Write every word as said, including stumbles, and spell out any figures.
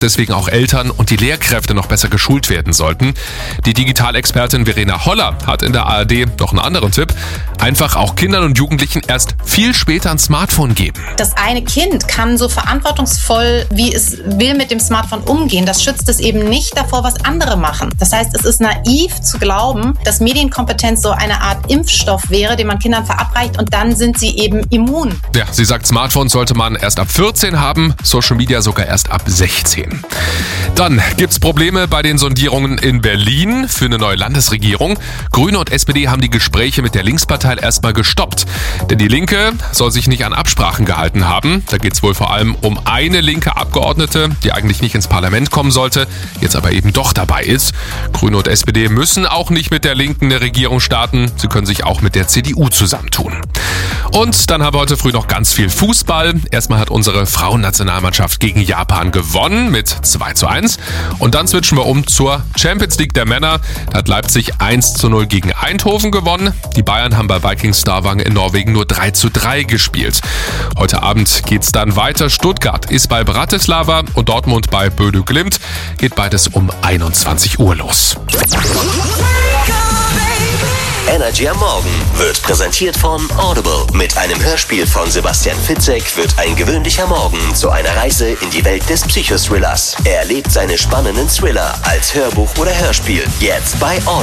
deswegen auch Eltern und die Lehrkräfte noch besser geschult werden sollten. Die Digitalexpertin Verena Holler hat in der A R D noch einen anderen Tipp. Einfach auch Kindern und Jugendlichen erst viel später ein Smartphone geben. Das eine Kind kann so verantwortungsvoll, wie es will, mit dem Smartphone umgehen. Das schützt es eben nicht davor, was andere machen. Das heißt, es ist naiv zu glauben, dass Medienkompetenz so eine Art Impfstoff wäre, den man Kindern verabreicht und dann sind sie eben immun. Ja, sie sagt, Smartphones sollte man erst ab vierzehn haben, Social Media sogar erst ab sechzehn. Dann gibt's Probleme bei den Sondierungen in Berlin für eine neue Landesregierung. Grüne und S P D haben die Gespräche mit der Linkspartei erstmal gestoppt. Denn die Linke soll sich nicht an Absprachen gehalten haben. Da geht's wohl vor allem um eine linke Abgeordnete, die eigentlich nicht ins Parlament kommen sollte, jetzt aber eben doch dabei ist. Grüne und S P D müssen auch nicht mit der Linken eine Regierung starten. Sie können sich auch mit der C D U zusammentun. Und dann haben wir heute früh noch ganz viel Fußball. Erstmal hat unsere Frauennationalmannschaft gegen Japan gewonnen mit zwei zu eins. Und dann switchen wir um zur Champions League der Männer. Da hat Leipzig eins zu null gegen Eindhoven gewonnen. Die Bayern haben bei Viking Stavanger in Norwegen nur drei zu drei gespielt. Heute Abend geht's dann weiter. Stuttgart ist bei Bratislava und Dortmund bei Böde Glimt. Geht beides um einundzwanzig Uhr los. Energy am Morgen wird präsentiert von Audible. Mit einem Hörspiel von Sebastian Fitzek wird ein gewöhnlicher Morgen zu einer Reise in die Welt des Psychothrillers. Er erlebt seine spannenden Thriller als Hörbuch oder Hörspiel. Jetzt bei Audible.